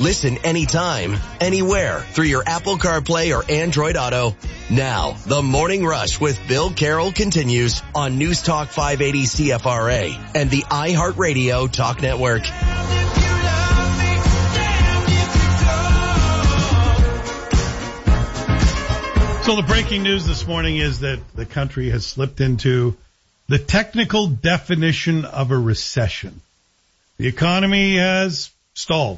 Listen anytime, anywhere through your Apple CarPlay or Android Auto. Now, the Morning Rush with Bill Carroll continues on News Talk 580 CFRA and the iHeartRadio Talk Network. So the breaking news this morning is that the country has slipped into the technical definition of a recession. The economy has stalled.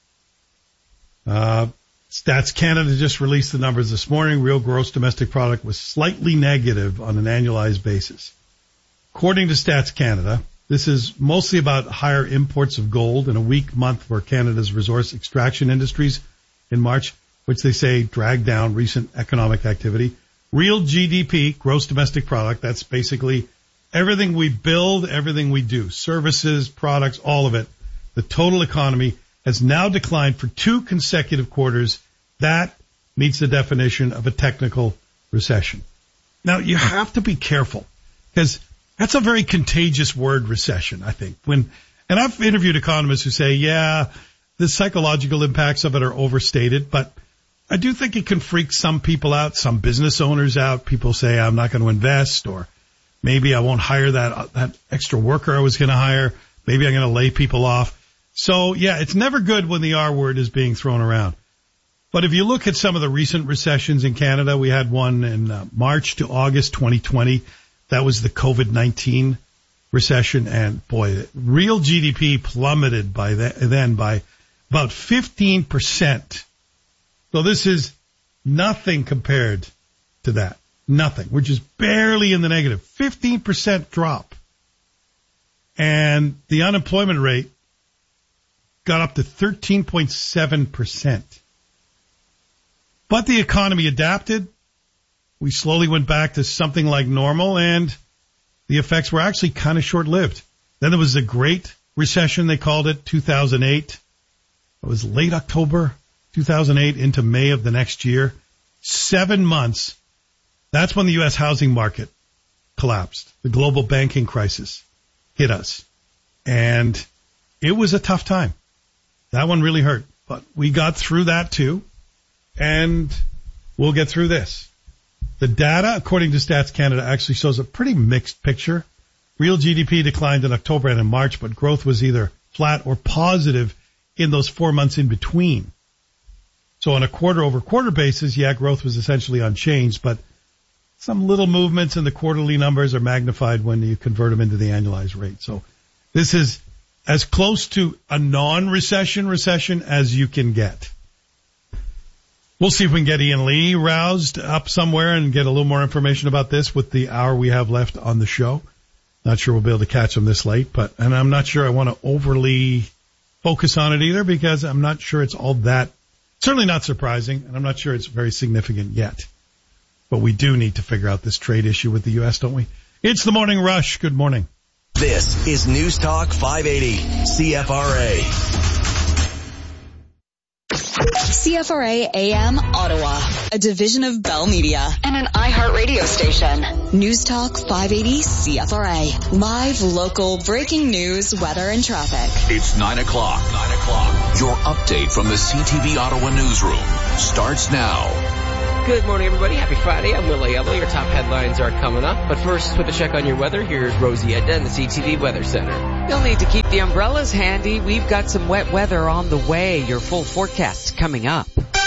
Stats Canada just released the numbers this morning. Real gross domestic product was slightly negative on an annualized basis. According to Stats Canada, this is mostly about higher imports of gold in a weak month for Canada's resource extraction industries in March, which they say dragged down recent economic activity. Real GDP, gross domestic product, that's basically everything we build, everything we do, services, products, all of it. The total economy has now declined for 2 consecutive quarters. That meets the definition of a technical recession. Now, you have to be careful because that's a very contagious word, recession, I think. And I've interviewed economists who say, yeah, the psychological impacts of it are overstated, but I do think it can freak some people out, some business owners out. People say, I'm not going to invest, or maybe I won't hire that extra worker I was going to hire. Maybe I'm going to lay people off. So, yeah, it's never good when the R word is being thrown around. But if you look at some of the recent recessions in Canada, we had one in March to August 2020. That was the COVID-19 recession. And, boy, real GDP plummeted by then by about 15%. So this is nothing compared to that. Nothing. We're just barely in the negative. 15% drop. And the unemployment rate got up to 13.7%. But the economy adapted. We slowly went back to something like normal, and the effects were actually kind of short-lived. Then there was the Great Recession, they called it, 2008. It was late October 2008 into May of the next year. 7 months. That's when the U.S. housing market collapsed. The global banking crisis hit us. And it was a tough time. That one really hurt. But we got through that too. And we'll get through this. The data, according to Stats Canada, actually shows a pretty mixed picture. Real GDP declined in October and in March, but growth was either flat or positive in those 4 months in between. So on a quarter-over-quarter basis, yeah, growth was essentially unchanged, but some little movements in the quarterly numbers are magnified when you convert them into the annualized rate. So this is as close to a non-recession recession as you can get. We'll see if we can get Ian Lee roused up somewhere and get a little more information about this with the hour we have left on the show. Not sure we'll be able to catch him this late, and I'm not sure I want to overly focus on it either because I'm not sure it's all that, certainly not surprising, and I'm not sure it's very significant yet. But we do need to figure out this trade issue with the U.S., don't we? It's the Morning Rush. Good morning. This is News Talk 580 CFRA. CFRA AM Ottawa, a division of Bell Media and an iHeartRadio station. News Talk 580 CFRA. Live, local, breaking news, weather, and traffic. It's 9 o'clock. Your update from the CTV Ottawa newsroom starts now. Good morning, everybody. Happy Friday. I'm Will Aiello. Your top headlines are coming up. But first, with a check on your weather, here's Rosie Edna in the CTV Weather Center. You'll need to keep the umbrellas handy. We've got some wet weather on the way. Your full forecast coming up.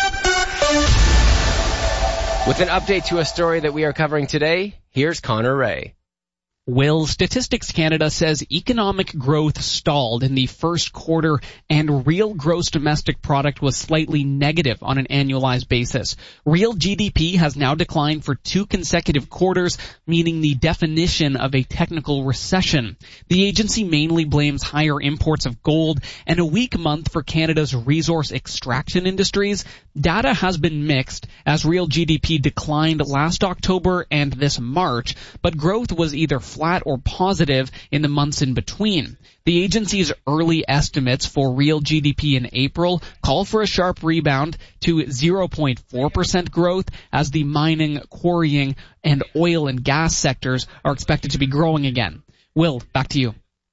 With an update to a story that we are covering today, here's Connor Ray. Will, Statistics Canada says economic growth stalled in the first quarter and real gross domestic product was slightly negative on an annualized basis. Real GDP has now declined for 2 consecutive quarters, meaning the definition of a technical recession. The agency mainly blames higher imports of gold and a weak month for Canada's resource extraction industries. Data has been mixed as real GDP declined last October and this March, but growth was either flat or positive in the months in between. The agency's early estimates for real GDP in April call for a sharp rebound to 0.4% growth as the mining, quarrying, and oil and gas sectors are expected to be growing again. Will, back to you.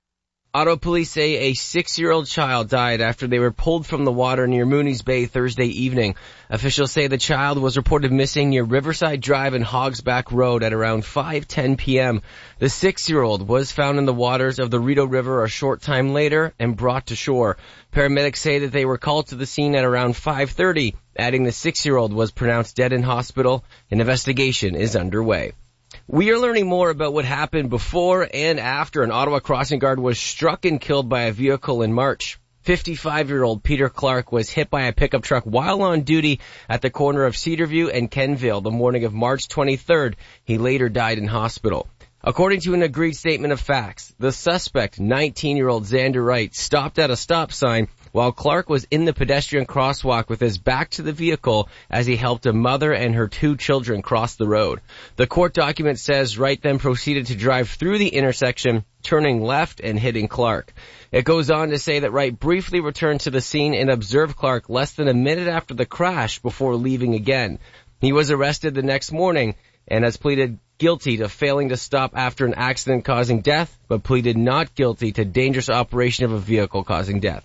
Ottawa police say a 6-year-old child died after they were pulled from the water near Mooney's Bay Thursday evening. Officials say the child was reported missing near Riverside Drive and Hogsback Road at around 5:10 p.m. The 6-year-old was found in the waters of the Rideau River a short time later and brought to shore. Paramedics say that they were called to the scene at around 5:30, adding the 6-year-old was pronounced dead in hospital. An investigation is underway. We are learning more about what happened before and after an Ottawa crossing guard was struck and killed by a vehicle in March. 55-year-old Peter Clark was hit by a pickup truck while on duty at the corner of Cedarview and Kenville the morning of March 23rd. He later died in hospital. According to an agreed statement of facts, the suspect, 19-year-old Xander Wright, stopped at a stop sign while Clark was in the pedestrian crosswalk with his back to the vehicle as he helped a mother and her 2 children cross the road. The court document says Wright then proceeded to drive through the intersection, turning left and hitting Clark. It goes on to say that Wright briefly returned to the scene and observed Clark less than a minute after the crash before leaving again. He was arrested the next morning and has pleaded guilty to failing to stop after an accident causing death, but pleaded not guilty to dangerous operation of a vehicle causing death.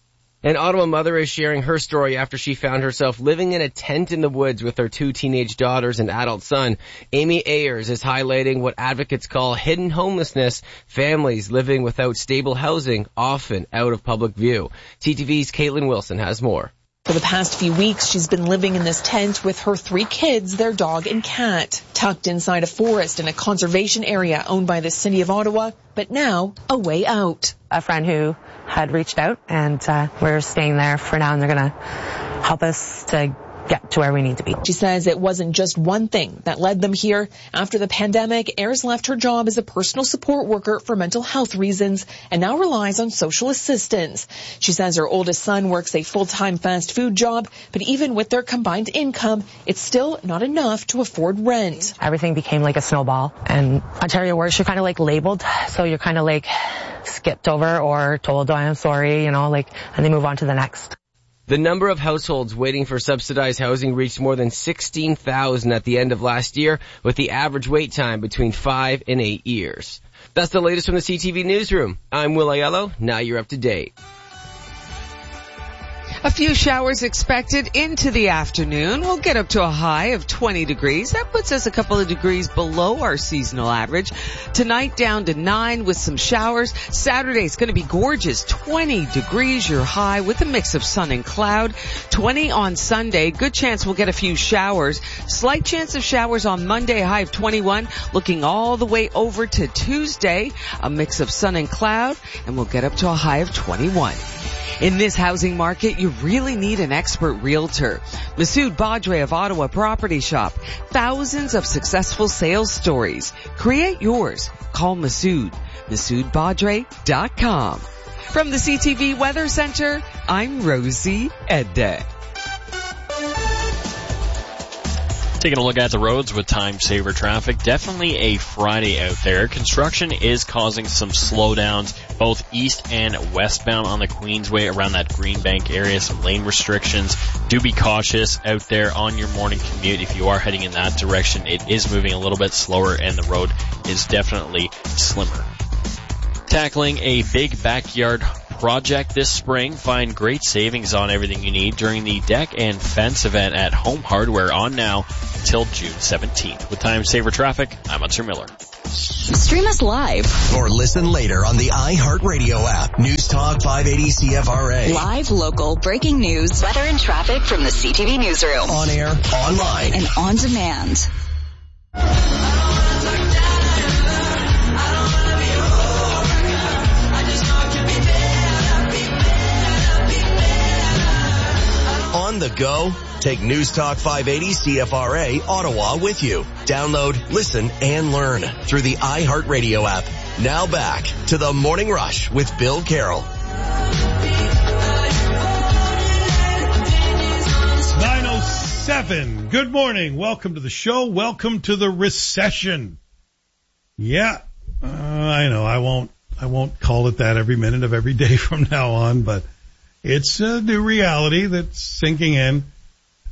An Ottawa mother is sharing her story after she found herself living in a tent in the woods with her 2 teenage daughters and adult son. Amy Ayers is highlighting what advocates call hidden homelessness, families living without stable housing, often out of public view. CTV's Caitlin Wilson has more. For the past few weeks, she's been living in this tent with her 3 kids, their dog and cat, tucked inside a forest in a conservation area owned by the City of Ottawa, but now a way out. A friend who had reached out, and we're staying there for now, and they're going to help us to get to where we need to be. She says it wasn't just one thing that led them here. After the pandemic, Ayers left her job as a personal support worker for mental health reasons and now relies on social assistance. She says her oldest son works a full-time fast food job, but even with their combined income, it's still not enough to afford rent. Everything became like a snowball, and Ontario works, you're kind of like labeled, so you're kind of like skipped over or told, oh, I'm sorry, and they move on to the next. The number of households waiting for subsidized housing reached more than 16,000 at the end of last year, with the average wait time between 5 and 8 years. That's the latest from the CTV Newsroom. I'm Will Aiello. Now you're up to date. A few showers expected into the afternoon. We'll get up to a high of 20 degrees. That puts us a couple of degrees below our seasonal average. Tonight down to 9 with some showers. Saturday's going to be gorgeous. 20 degrees your high with a mix of sun and cloud. 20 on Sunday. Good chance we'll get a few showers. Slight chance of showers on Monday, high of 21. Looking all the way over to Tuesday. A mix of sun and cloud, and we'll get up to a high of 21. In this housing market, you really need an expert realtor. Masood Badre of Ottawa Property Shop. Thousands of successful sales stories. Create yours. Call Masood. MasoodBadre.com. From the CTV Weather Center, I'm Rosie Edda. Taking a look at the roads with time saver traffic. Definitely a Friday out there. Construction is causing some slowdowns both east and westbound on the Queensway around that Greenbank area. Some lane restrictions. Do be cautious out there on your morning commute if you are heading in that direction. It is moving a little bit slower and the road is definitely slimmer. Tackling a big backyard project this spring. Find great savings on everything you need during the deck and fence event at Home Hardware on now until June 17th. With time saver traffic, I'm Hunter Miller. Stream us live or listen later on the iHeartRadio app. News Talk 580 CFRA. Live, local, breaking news, weather and traffic from the CTV Newsroom. On air, online, and on demand. On the go? Take News Talk 580 CFRA Ottawa with you. Download, listen, and learn through the iHeartRadio app. Now back to the Morning Rush with Bill Carroll. 9:07. Good morning. Welcome to the show. Welcome to the recession. Yeah, I know. I won't call it that every minute of every day from now on, but it's a new reality that's sinking in,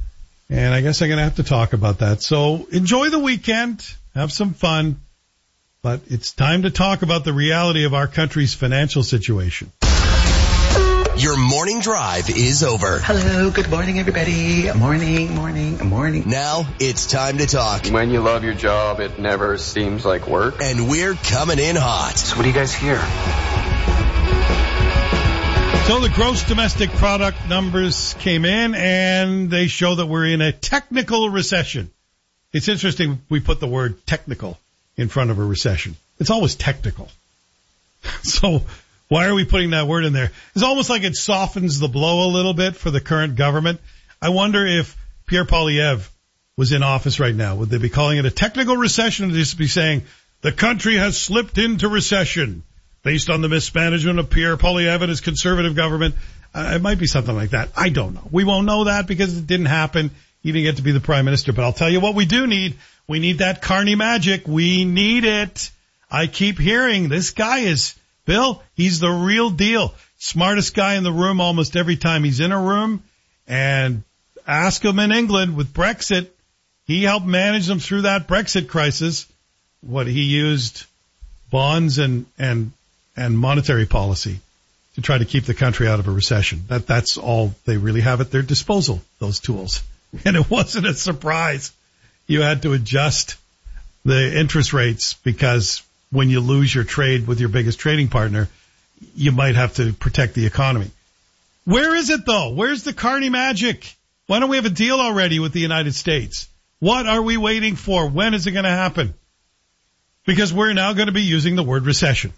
and I guess I'm going to have to talk about that. So enjoy the weekend, have some fun, But it's time to talk about the reality of our country's financial situation. Your morning drive is over. Hello, good morning, everybody. Morning. Now it's time to talk. When you love your job, it never seems like work. And we're coming in hot. So what do you guys hear? So the gross domestic product numbers came in, and they show that we're in a technical recession. It's interesting we put the word technical in front of a recession. It's always technical. So why are we putting that word in there? It's almost like it softens the blow a little bit for the current government. I wonder if Pierre Poilievre was in office right now. Would they be calling it a technical recession, or just be saying the country has slipped into recession based on the mismanagement of Pierre Poilievre and his conservative government? It might be something like that. I don't know. We won't know that because it didn't happen. He didn't get to be the prime minister. But I'll tell you what we do need. We need that Carney magic. We need it. I keep hearing this guy is... Bill, he's the real deal. Smartest guy in the room almost every time he's in a room. And ask him in England with Brexit. He helped manage them through that Brexit crisis. What he used bonds and monetary policy to try to keep the country out of a recession. That's all they really have at their disposal, those tools. And it wasn't a surprise. You had to adjust the interest rates because when you lose your trade with your biggest trading partner, you might have to protect the economy. Where is it, though? Where's the Carney magic? Why don't we have a deal already with the United States? What are we waiting for? When is it going to happen? Because we're now going to be using the word recession.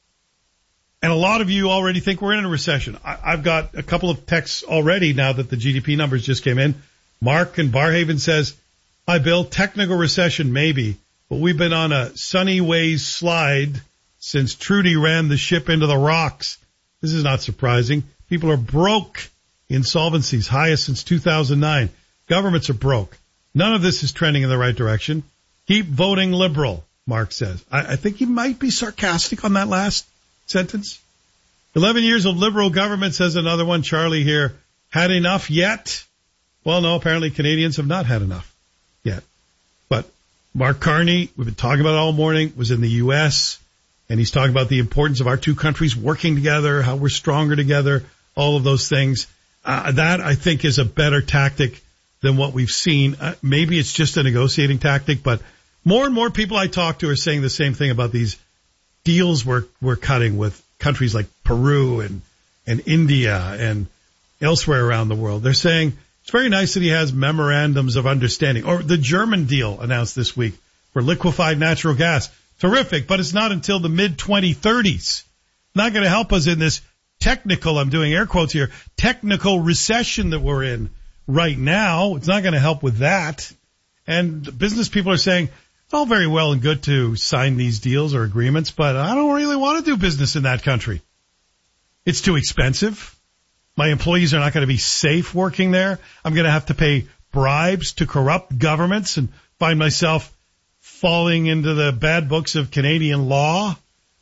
And a lot of you already think we're in a recession. I've got a couple of texts already now that the GDP numbers just came in. Mark in Barhaven says, "Hi, Bill, technical recession maybe. But we've been on a sunny ways slide since Trudy ran the ship into the rocks. This is not surprising. People are broke. Insolvencies, highest since 2009. Governments are broke. None of this is trending in the right direction. Keep voting Liberal," Mark says. I think he might be sarcastic on that last sentence. 11 years of Liberal government, says another one. Charlie here. Had enough yet? Well, no, apparently Canadians have not had enough yet. But Mark Carney, we've been talking about it all morning, was in the U.S., and he's talking about the importance of our two countries working together, how we're stronger together, all of those things. That, I think, is a better tactic than what we've seen. Maybe it's just a negotiating tactic, but more and more people I talk to are saying the same thing about these deals we're cutting with countries like Peru and India and elsewhere around the world. They're saying it's very nice that he has memorandums of understanding. Or the German deal announced this week for liquefied natural gas. Terrific, but it's not until the mid-2030s. Not going to help us in this technical, I'm doing air quotes here, technical recession that we're in right now. It's not going to help with that. And business people are saying, it's all very well and good to sign these deals or agreements, but I don't really want to do business in that country. It's too expensive. My employees are not going to be safe working there. I'm going to have to pay bribes to corrupt governments and find myself falling into the bad books of Canadian law.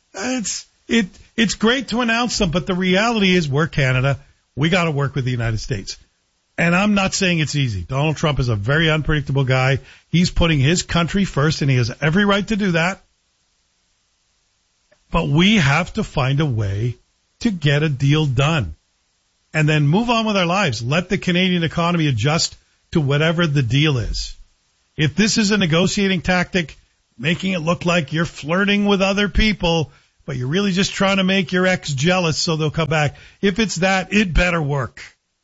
It's great to announce them, but the reality is we're Canada. We got to work with the United States. And I'm not saying it's easy. Donald Trump is a very unpredictable guy. He's putting his country first, and he has every right to do that. But we have to find a way to get a deal done and then move on with our lives. Let the Canadian economy adjust to whatever the deal is. If this is a negotiating tactic, making it look like you're flirting with other people, but you're really just trying to make your ex jealous so they'll come back, if it's that, it better work.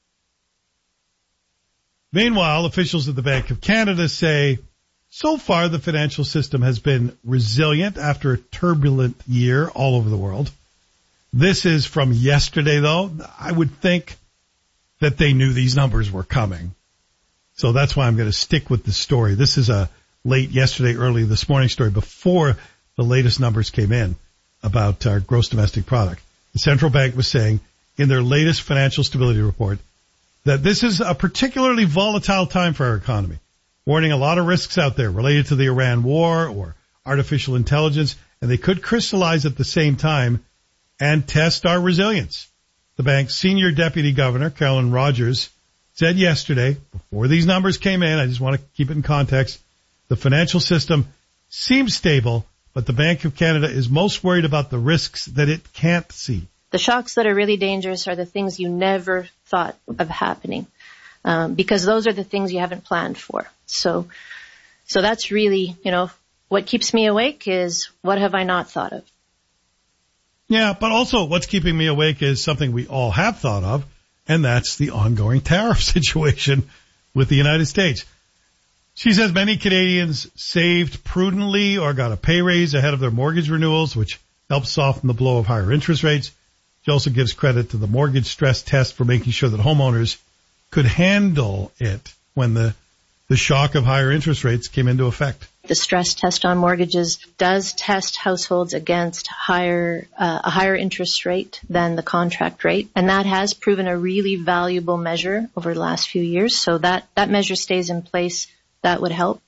Meanwhile, officials at the Bank of Canada say, so far the financial system has been resilient after a turbulent year all over the world. This is from yesterday, though. I would think that they knew these numbers were coming. So that's why I'm going to stick with the story. This is a late yesterday, early this morning story before the latest numbers came in about our gross domestic product. The central bank was saying in their latest financial stability report that this is a particularly volatile time for our economy, warning a lot of risks out there related to the Iran war or artificial intelligence, and they could crystallize at the same time and test our resilience. The bank's senior deputy governor, Carolyn Rogers, said yesterday, before these numbers came in, I just want to keep it in context, the financial system seems stable, but the Bank of Canada is most worried about the risks that it can't see. The shocks that are really dangerous are the things you never thought of happening, because those are the things you haven't planned for. So that's really, what keeps me awake is what have I not thought of? Yeah, but also what's keeping me awake is something we all have thought of, and that's the ongoing tariff situation with the United States. She says many Canadians saved prudently or got a pay raise ahead of their mortgage renewals, which helps soften the blow of higher interest rates. She also gives credit to the mortgage stress test for making sure that homeowners could handle it when the shock of higher interest rates came into effect. The stress test on mortgages does test households against a higher interest rate than the contract rate, and that has proven a really valuable measure over the last few years. So that measure stays in place. That would help.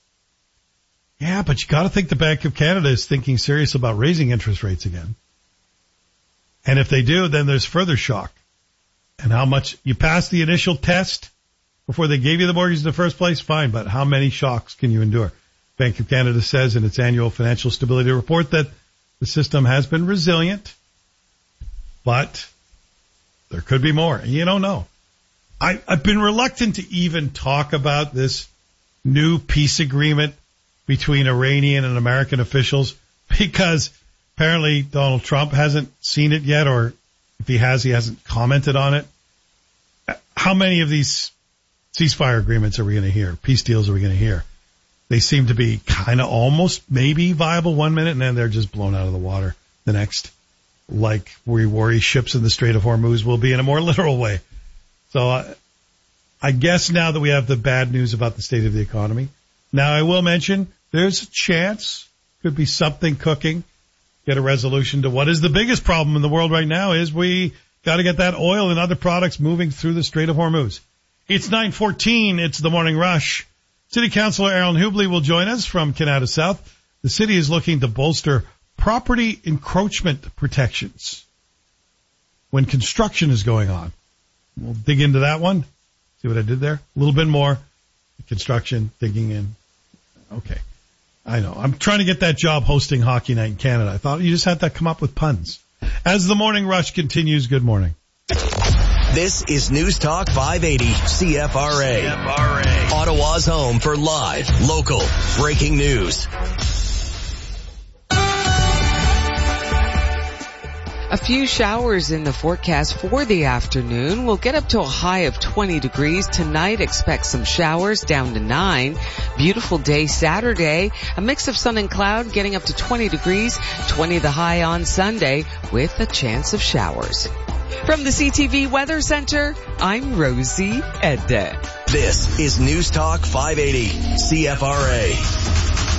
Yeah, but you got to think the Bank of Canada is thinking serious about raising interest rates again. And if they do, then there's further shock. And how much you pass the initial test before they gave you the mortgage in the first place, fine, but how many shocks can you endure? Bank of Canada says in its annual financial stability report that the system has been resilient, but there could be more. You don't know. I've been reluctant to even talk about this new peace agreement between Iranian and American officials because apparently Donald Trump hasn't seen it yet, or if he has, he hasn't commented on it. How many of these ceasefire agreements are we going to hear? Peace deals are we going to hear? They seem to be kind of almost maybe viable 1 minute, and then they're just blown out of the water the next, like we worry ships in the Strait of Hormuz will be in a more literal way. So I guess now that we have the bad news about the state of the economy, now I will mention there's a chance, could be something cooking, get a resolution to what is the biggest problem in the world right now is we got to get that oil and other products moving through the Strait of Hormuz. It's 9:14. It's the Morning Rush. City Councilor Aaron Hubley will join us from Canada South. The city is looking to bolster property encroachment protections when construction is going on. We'll dig into that one. See what I did there? A little bit more. Construction, digging in. Okay. I know. I'm trying to get that job hosting Hockey Night in Canada. I thought you just had to come up with puns. As the Morning Rush continues, good morning. This is News Talk 580 CFRA. Ottawa's home for live, local, breaking news. A few showers in the forecast for the afternoon. We'll get up to a high of 20 degrees. Tonight, expect some showers down to 9. Beautiful day Saturday. A mix of sun and cloud getting up to 20 degrees. 20 the high on Sunday with a chance of showers. From the CTV Weather Center, I'm Rosie Edda. This is News Talk 580 CFRA.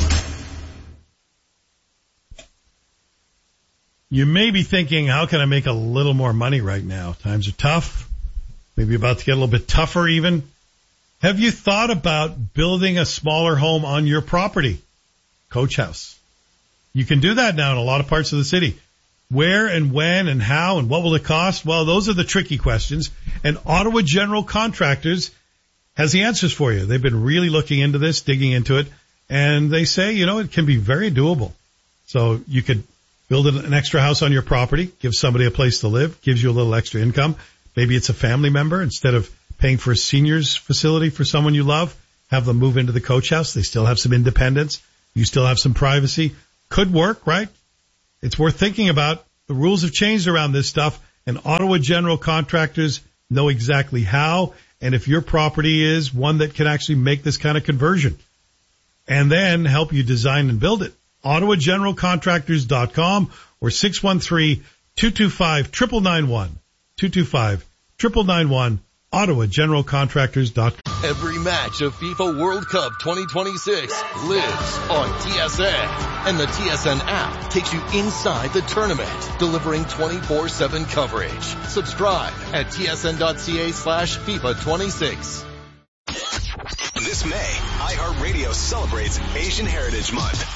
You may be thinking, how can I make a little more money right now? Times are tough. Maybe about to get a little bit tougher even. Have you thought about building a smaller home on your property? Coach House. You can do that now in a lot of parts of the city. Where and when and how and what will it cost? Well, those are the tricky questions. And Ottawa General Contractors has the answers for you. They've been really looking into this, digging into it. And they say, it can be very doable. So you could build an extra house on your property, give somebody a place to live, gives you a little extra income. Maybe it's a family member. Instead of paying for a seniors facility for someone you love, have them move into the Coach House. They still have some independence. You still have some privacy. Could work, right? It's worth thinking about. The rules have changed around this stuff, and Ottawa General Contractors know exactly how, and if your property is one that can actually make this kind of conversion, and then help you design and build it. OttawaGeneralContractors.com or 613-225-9991. 225-9991. OttawaGeneralContractors.com. Every match of FIFA World Cup 2026 lives on TSN. And the TSN app takes you inside the tournament, delivering 24/7 coverage. Subscribe at tsn.ca/FIFA26. This May, iHeartRadio celebrates Asian Heritage Month.